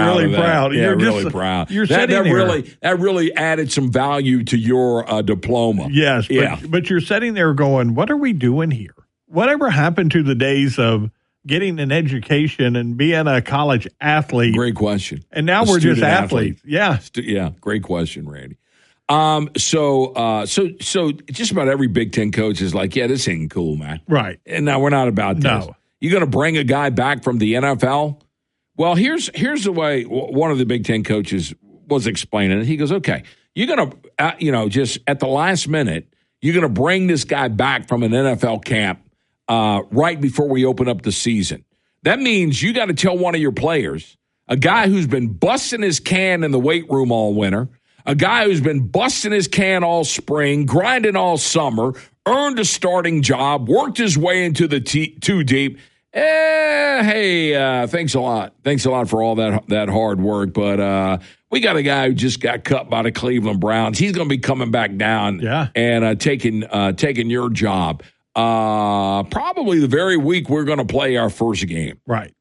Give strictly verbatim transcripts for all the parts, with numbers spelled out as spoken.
really of that. proud. Yeah, You're really just, proud. You're that, sitting that there. really that really added some value to your uh, diploma. Yes, but, yeah. but you're sitting there going, what are we doing here? Whatever happened to the days of getting an education and being a college athlete? Great question. And now a we're just athlete. athletes. Yeah. St- yeah, great question, Randy. Um, so, uh, so, so just about every Big Ten coach is like, yeah, this ain't cool, man. Right. And now we're not about this. No. You're going to bring a guy back from the N F L? Well, here's here's the way one of the Big Ten coaches was explaining it. He goes, okay, you're going to, uh, you know, just at the last minute, you're going to bring this guy back from an N F L camp uh, right before we open up the season. That means you got to tell one of your players, a guy who's been busting his can in the weight room all winter, a guy who's been busting his can all spring, grinding all summer, earned a starting job, worked his way into the t- two deep. Eh, hey, uh, thanks a lot. Thanks a lot for all that that hard work. But uh, we got a guy who just got cut by the Cleveland Browns. He's going to be coming back down yeah. and uh, taking uh, taking your job. Uh, probably the very week we're going to play our first game. Right.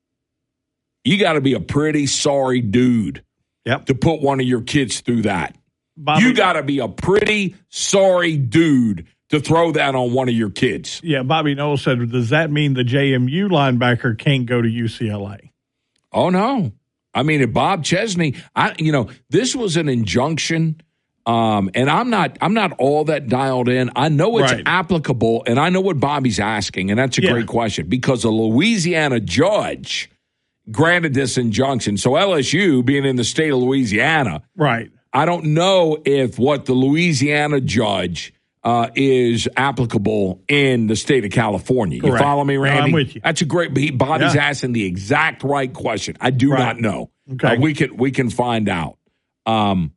You got to be a pretty sorry dude. Yep. To put one of your kids through that. Bobby, you got to be a pretty sorry dude to throw that on one of your kids. Yeah, Bobby Knowles said, does that mean the J M U linebacker can't go to U C L A? Oh, no. I mean, if Bob Chesney, I, you know, this was an injunction, um, and I'm not I'm not all that dialed in. I know it's right. applicable, and I know what Bobby's asking, and that's a yeah. great question, because a Louisiana judge granted this injunction. So L S U, being in the state of Louisiana, right? I don't know if what the Louisiana judge uh, is applicable in the state of California. Correct. You follow me, Randy? No, I'm with you. That's a great. He, Bobby's yeah. asking the exact right question. I do right. not know. Okay, uh, we can we can find out. Um,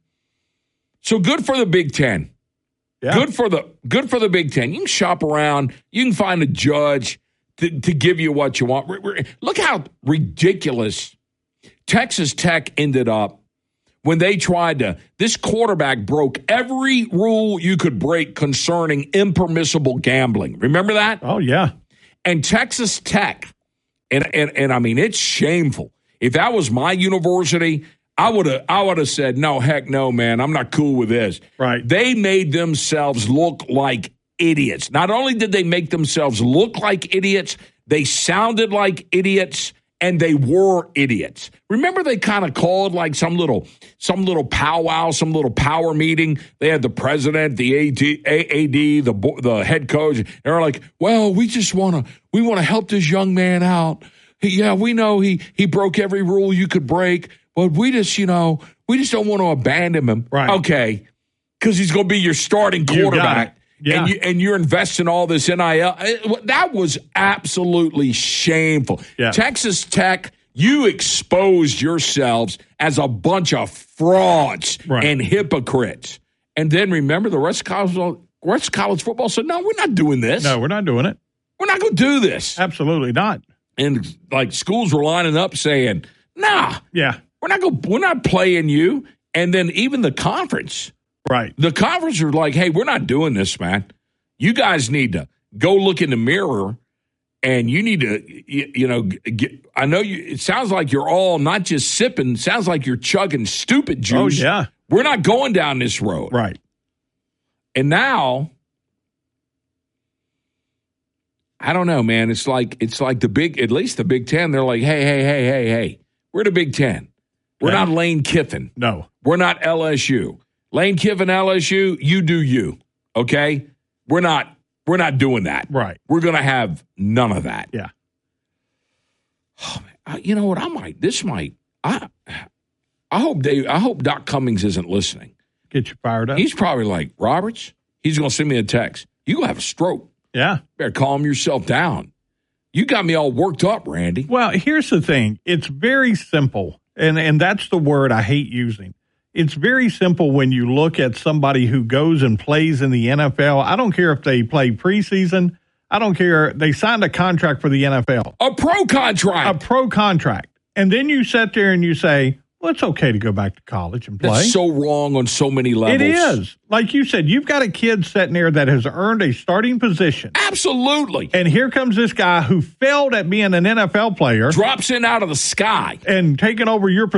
so good for the Big Ten. Yeah. Good for the good for the Big Ten. You can shop around. You can find a judge to, to give you what you want. Look how ridiculous Texas Tech ended up when they tried to. This quarterback broke every rule you could break concerning impermissible gambling. Remember that? Oh, yeah. And Texas Tech, and and, and I mean, it's shameful. If that was my university, I would have I would have said, no, heck no, man, I'm not cool with this. Right. They made themselves look like idiots. Not only did they make themselves look like idiots, they sounded like idiots, and they were idiots. Remember, they kind of called like some little some little powwow, some little power meeting. They had the president, the A D, A D, the the head coach. They were like, "Well, we just want to we want to help this young man out. Yeah, we know he he broke every rule you could break, but we just you know we just don't want to abandon him." Right? Okay, because he's going to be your starting quarterback. Yeah. And, you, and you're investing all this N I L. That was absolutely shameful. Yeah. Texas Tech, you exposed yourselves as a bunch of frauds right. and hypocrites. And then remember, the rest of college, rest of college football said, no, we're not doing this. No, we're not doing it. We're not going to do this. Absolutely not. And like schools were lining up saying, nah, yeah, we're not going. We're not playing you. And then even the conference. Right. The conference are like, hey, we're not doing this, man. You guys need to go look in the mirror, and you need to, you, you know, get, I know you, it sounds like you're all not just sipping, sounds like you're chugging stupid juice. Oh, yeah. We're not going down this road. Right. And now, I don't know, man. It's like, it's like the big, at least the Big Ten, they're like, hey, hey, hey, hey, hey, we're the Big Ten. We're yeah. not Lane Kiffin. No. We're not L S U. Lane Kiffin, L S U, you do you, okay? We're not we're not doing that. Right. We're going to have none of that. Yeah. Oh, man, you know what? I might, this might, I I hope Dave, I hope Doc Cummings isn't listening. Get you fired up. He's probably like, Roberts, he's going to send me a text. You going to have a stroke. Yeah. Better calm yourself down. You got me all worked up, Randy. Well, here's the thing. It's very simple, and, and that's the word I hate using. It's very simple when you look at somebody who goes and plays in the N F L. I don't care if they play preseason. I don't care. They signed a contract for the N F L. A pro contract. A pro contract. And then you sit there and you say, well, it's okay to go back to college and play. That's so wrong on so many levels. It is. Like you said, you've got a kid sitting there that has earned a starting position. Absolutely. And here comes this guy who failed at being an N F L player. Drops in out of the sky. And taking over your position.